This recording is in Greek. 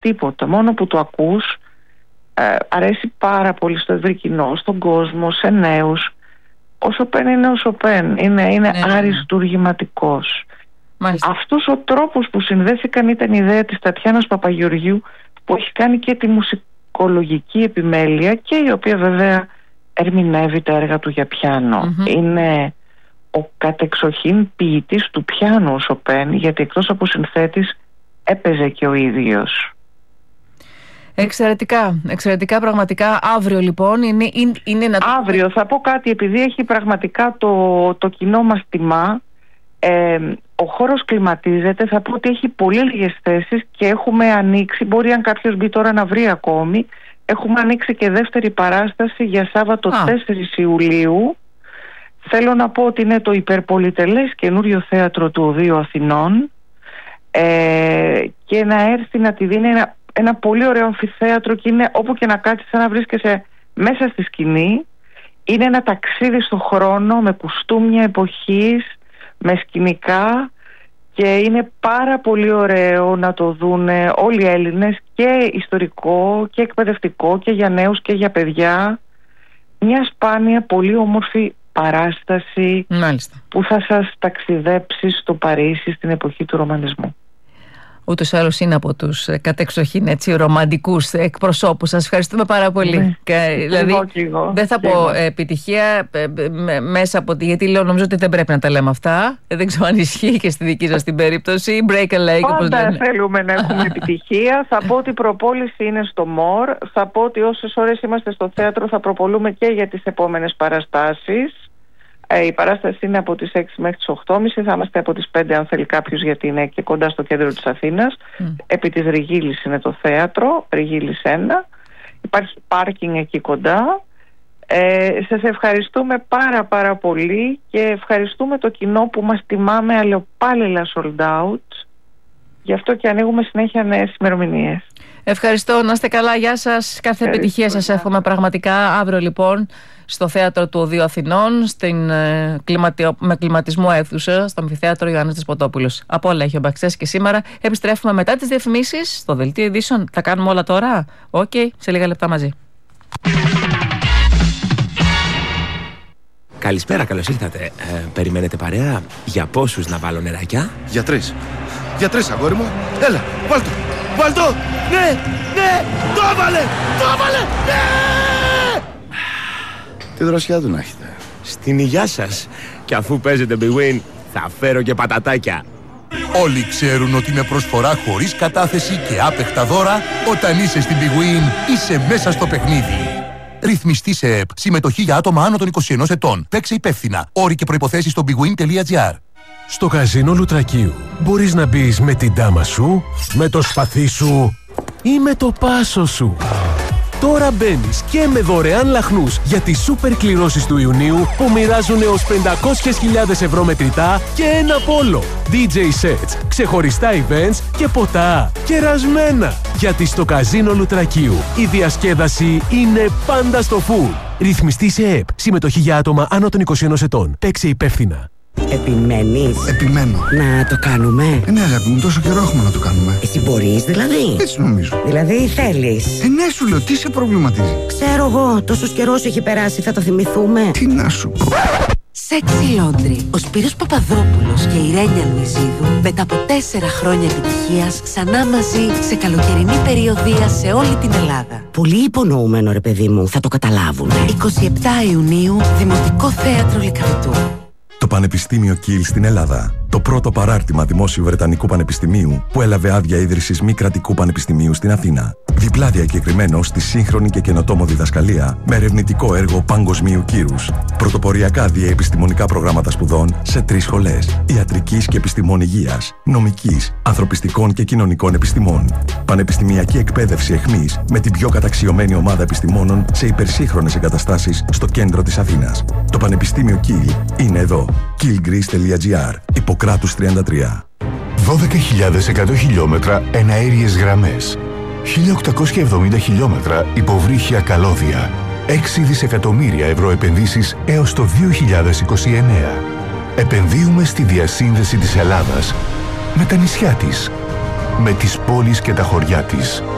τίποτα. Μόνο που το ακούς, αρέσει πάρα πολύ στο ευρύ κοινό, στον κόσμο, σε νέους. Ο Σοπέν είναι ο Σοπέν, είναι αριστουργηματικός. Αυτός ο τρόπος που συνδέθηκαν ήταν η ιδέα της Τατιάνας Παπαγεωργίου, που έχει κάνει και τη μουσικολογική επιμέλεια και η οποία βέβαια ερμηνεύει τα έργα του για πιάνο. Είναι ο κατεξοχήν ποιητής του πιάνου ο Σοπέν, γιατί εκτός από συνθέτης έπαιζε και ο ίδιος. Εξαιρετικά πραγματικά. Αύριο λοιπόν είναι να... Αύριο θα πω κάτι, επειδή έχει πραγματικά το κοινό μας τιμά. Ο χώρος κλιματίζεται, θα πω ότι έχει πολύ λίγες θέσεις και έχουμε ανοίξει, μπορεί αν κάποιος μπει τώρα να βρει ακόμη, έχουμε ανοίξει και δεύτερη παράσταση για Σάββατο 4 Ιουλίου. Θέλω να πω ότι είναι το υπερπολιτελές καινούριο θέατρο του Οδείου Αθηνών, και να έρθει να τη δίνει ένα πολύ ωραίο αμφιθέατρο, και είναι όπου και να κάτσεις σαν να βρίσκεσαι μέσα στη σκηνή. Είναι ένα ταξίδι στον χρόνο με κουστούμια εποχής, με σκηνικά, και είναι πάρα πολύ ωραίο να το δουν όλοι οι Έλληνες, και ιστορικό και εκπαιδευτικό και για νέους και για παιδιά. Μια σπάνια πολύ όμορφη παράσταση. Μάλιστα. Που θα σας ταξιδέψει στο Παρίσι στην εποχή του ρομαντισμού. Ούτως ή άλλως είναι από τους κατεξοχήν ρομαντικούς εκπροσώπους. Σας ευχαριστούμε πάρα πολύ. Δηλαδή, δεν θα πω επιτυχία μέσα από γιατί νομίζω ότι δεν πρέπει να τα λέμε αυτά. Δεν ξέρω αν ισχύει και στη δική σας την περίπτωση. Break a leg, όπως λένε. Πάντα θέλουμε να έχουμε επιτυχία. Θα πω ότι η προπόληση είναι στο ΜΟΡ. Θα πω ότι όσες ώρες είμαστε στο θέατρο θα προπολούμε και για τις επόμενες παραστάσεις. Η παράσταση είναι από τις 6 μέχρι τις 8.30. Θα είμαστε από τις 5 αν θέλει κάποιος, γιατί είναι και κοντά στο κέντρο της Αθήνας. Επί της Ριγίλης είναι το θέατρο, Ριγίλης 1. Υπάρχει πάρκινγκ εκεί κοντά. Σας ευχαριστούμε πάρα πολύ, και ευχαριστούμε το κοινό που μας τιμά με αλλοπάλληλα sold out. Γι' αυτό και ανοίγουμε συνέχεια νέες ημερομηνίες. Ευχαριστώ, να είστε καλά, γεια σας. Κάθε επιτυχία σας εύχομαι πραγματικά. Αύριο λοιπόν στο θέατρο του Οδείου Αθηνών, με κλιματισμό αίθουσα, στο αμφιθέατρο Ιωάννης Δεσποτόπουλος. Από όλα έχει ο Μπαξές και σήμερα. Επιστρέφουμε μετά τις διαφημίσεις στο δελτίο ειδήσεων. Θα κάνουμε όλα τώρα. Οκ, σε λίγα λεπτά μαζί. Καλησπέρα, καλώς ήρθατε. Περιμένετε παρέα? Για πόσους να βάλω νεράκια? Για 3. Για 3, αγόρι μου. Έλα, βάλτο. Βάλτο. Ναι, το έβαλε. Ναι. Τι δροσιά του να έχετε. Στην υγειά σας. Και αφού παίζετε Big Win, θα φέρω και πατατάκια. Όλοι ξέρουν ότι με προσφορά χωρίς κατάθεση και άπεχτα δώρα, όταν είσαι στην Big Win, είσαι μέσα στο παιχνίδι. Ρυθμιστή σε ΕΠ. Συμμετοχή για άτομα άνω των 21 ετών. Παίξε υπεύθυνα. Όροι και προϋποθέσεις στο bigwin.gr. Στο καζίνο Λουτρακίου μπορείς να μπεις με την τάμα σου, με το σπαθί σου ή με το πάσο σου. Τώρα μπαίνεις και με δωρεάν λαχνούς για τις σούπερ κληρώσεις του Ιουνίου που μοιράζουν έως 500.000 ευρώ μετρητά και ένα πόλο. DJ sets, ξεχωριστά events και ποτά. Κερασμένα. Γιατί στο καζίνο Λουτρακίου η διασκέδαση είναι πάντα στο full. Ρυθμιστή σε ΕΠ. Συμμετοχή για άτομα άνω των 21 ετών. Παίξε υπεύθυνα. Επιμένεις? Επιμένω. Να το κάνουμε? Ναι, αγάπη μου, τόσο καιρό έχουμε να το κάνουμε. Εσύ μπορείς δηλαδή? Έτσι νομίζω. Δηλαδή θέλεις? Ναι, σου λέω, τι σε προβληματίζει? Ξέρω εγώ, τόσος καιρός έχει περάσει, θα το θυμηθούμε. Τι να σου πω. Sexy Laundry. Ο Σπύρος Παπαδόπουλος και η Ρένια Λουιζίδου, μετά από 4 χρόνια επιτυχίας, ξανά μαζί σε καλοκαιρινή περιοδεία σε όλη την Ελλάδα. Πολύ υπονοούμενο, ρε παιδί μου, θα το καταλάβουνε. 27 Ιουνίου, Δημοτικό Θέατρο Λυκαβητού. Το Πανεπιστήμιο Κιλ στην Ελλάδα. Το πρώτο παράρτημα δημόσιου Βρετανικού Πανεπιστημίου που έλαβε άδεια ίδρυσης μη κρατικού πανεπιστημίου στην Αθήνα. Διπλά διακεκριμένο στη σύγχρονη και καινοτόμο διδασκαλία με ερευνητικό έργο παγκοσμίου κύρους. Πρωτοποριακά διαεπιστημονικά προγράμματα σπουδών σε 3 σχολές. Ιατρικής και επιστημών υγείας, νομικής, ανθρωπιστικών και κοινωνικών επιστημών. Πανεπιστημιακή εκπαίδευση εχμής με την πιο καταξιωμένη ομάδα επιστημόνων σε υπερσύγχρονες εγκαταστάσεις στο κέντρο της Αθήνας. Το Πανεπιστήμιο Κιλ είναι εδώ. killgreece.gr. Ιπποκράτους 33. 12.100 χιλιόμετρα εναέριες γραμμές. 1.870 χιλιόμετρα υποβρύχια καλώδια. 6 δισεκατομμύρια ευρώ επενδύσεις έως το 2029. Επενδύουμε στη διασύνδεση της Ελλάδας με τα νησιά της, με τις πόλεις και τα χωριά της.